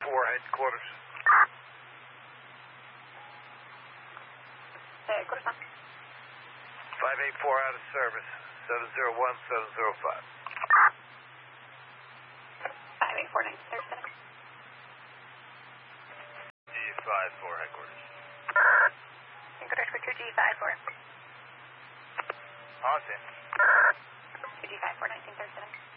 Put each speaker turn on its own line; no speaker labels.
headquarters.
Headquarters,
584 out of service. 701-705.
584-937.
G54 headquarters.
Headquarters for 2G54.
Austin.
2G54, 1937.